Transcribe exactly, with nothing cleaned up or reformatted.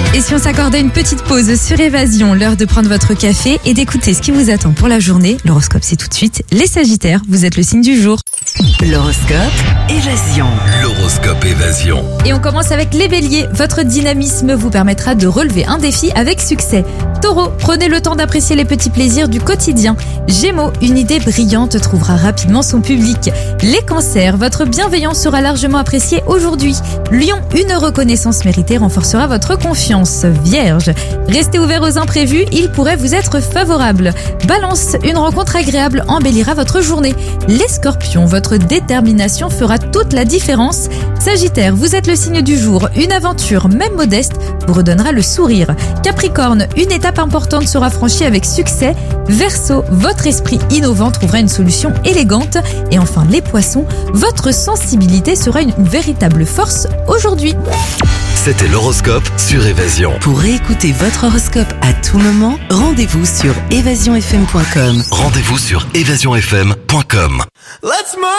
Et si on s'accordait une petite pause sur Évasion, l'heure de prendre votre café et d'écouter ce qui vous attend pour la journée. L'horoscope, c'est tout de suite. Les Sagittaires, vous êtes le signe du jour. L'horoscope Évasion. L'horoscope Évasion. Et on commence avec les Béliers. Votre dynamisme vous permettra de relever un défi avec succès. Taureau, prenez le temps d'apprécier les petits plaisirs du quotidien. Gémeaux, une idée brillante trouvera rapidement son public. Les Cancers, votre bienveillance sera largement appréciée aujourd'hui. Lion, une reconnaissance méritée renforcera votre confiance. Vierge, restez ouvert aux imprévus, il pourrait vous être favorable. Balance, une rencontre agréable embellira votre journée. Les Scorpions, votre détermination fera toute la différence. Sagittaire, vous êtes le signe du jour, une aventure, même modeste, vous redonnera le sourire. Capricorne, une étape importante sera franchie avec succès. Verseau, votre esprit innovant trouvera une solution élégante. Et enfin les Poissons, votre sensibilité sera une, une véritable force aujourd'hui. C'était l'horoscope sur Évasion. Pour réécouter votre horoscope à tout moment, rendez-vous sur évasion f m point com. Rendez-vous sur évasion f m point com. Let's move!